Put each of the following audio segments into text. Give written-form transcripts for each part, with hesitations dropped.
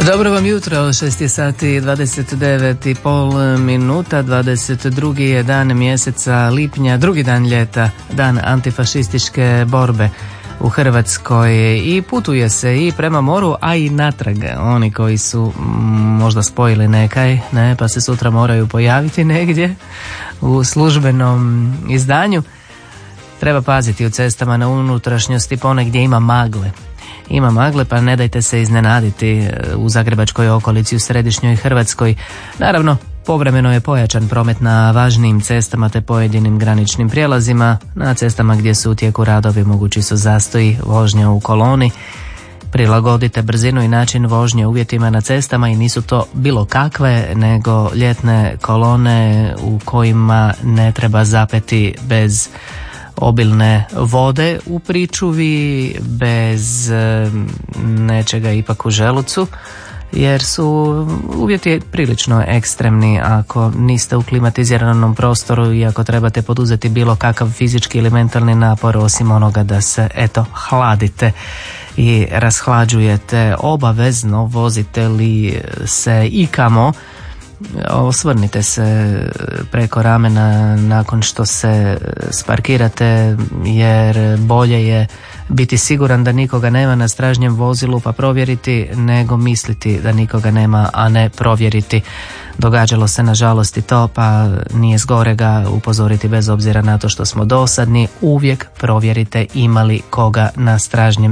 Dobro vam jutro, 6 sati 29,5 minuta, 22. je dan mjeseca lipnja, drugi dan ljeta, dan antifašističke borbe u Hrvatskoj i putuje se i prema moru, a i natrag. Oni koji su možda spojili nekaj, pa se sutra moraju pojaviti negdje u službenom izdanju. Treba paziti u cestama na unutrašnjosti, ponegdje ima magle. Ima magle, pa ne dajte se iznenaditi u zagrebačkoj okolici, u središnjoj Hrvatskoj. Naravno, povremeno je pojačan promet na važnijim cestama te pojedinim graničnim prijelazima. Na cestama gdje su u tijeku radovi mogući su zastoji, vožnja u koloni. Prilagodite brzinu i način vožnje uvjetima na cestama i nisu to bilo kakve, nego ljetne kolone u kojima ne treba zapeti bez obilne vode u pričuvi, bez nečega ipak u želucu, jer su uvjeti prilično ekstremni ako niste u klimatiziranom prostoru i ako trebate poduzeti bilo kakav fizički ili mentalni napor osim onoga da se hladite i rashlađujete. Obavezno vozite li se ikamo, osvrnite se preko ramena nakon što se sparkirate, jer bolje je biti siguran da nikoga nema na stražnjem vozilu pa provjeriti, nego misliti da nikoga nema, a ne provjeriti. Događalo se nažalost i to, pa nije zgorega upozoriti bez obzira na to što smo dosadni. Uvijek provjerite ima li koga na stražnjem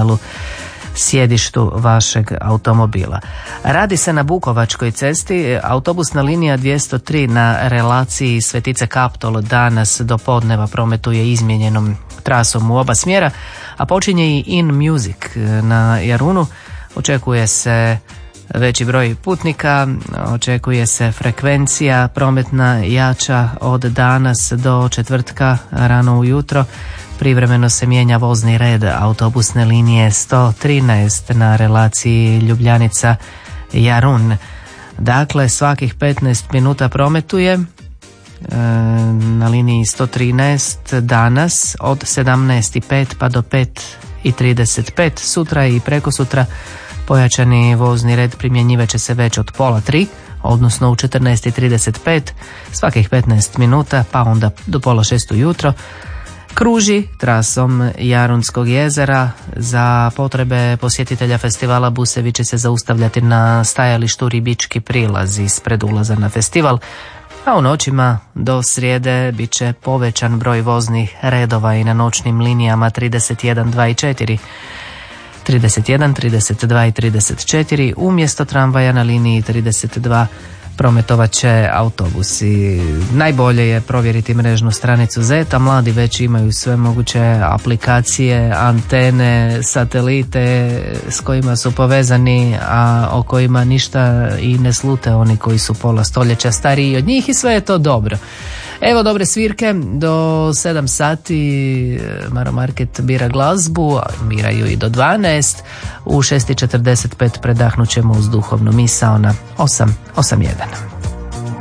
sjedištu vašeg automobila. Radi se na Bukovačkoj cesti. Autobusna linija 203 na relaciji Svetice Kaptol danas do podneva prometuje izmijenjenom trasom u oba smjera, a počinje i In Music na Jarunu. Očekuje se veći broj putnika, očekuje se frekvencija prometna jača od danas do četvrtka rano ujutro. Privremeno se mijenja vozni red autobusne linije 113 na relaciji Ljubljanica-Jarun. Dakle, svakih 15 minuta prometuje na liniji 113 danas od 17:05 pa do 5:35. Sutra i prekosutra pojačani vozni red primjenjivat će se već od 2:30, odnosno u 14:35 svakih 15 minuta, pa onda do 5:30 ujutro. Kruži trasom Jarunskog jezera. Za potrebe posjetitelja festivala busevi će se zaustavljati na stajalištu Ribički prilaz ispred ulaza na festival, a u noćima do srijede bit će povećan broj voznih redova i na noćnim linijama 31, 2 i 4. 31, 32 i 34 umjesto tramvaja na liniji 32 prometovat će autobusi. Najbolje je provjeriti mrežnu stranicu ZET-a. Mladi već imaju sve moguće aplikacije, antene, satelite s kojima su povezani, a o kojima ništa i ne slute oni koji su pola stoljeća stariji od njih, i sve je to dobro. Evo dobre svirke, do 7 sati Maro Market bira glazbu, biraju i do 12, u 6:45 predahnut ćemo uz duhovnu misao na 881.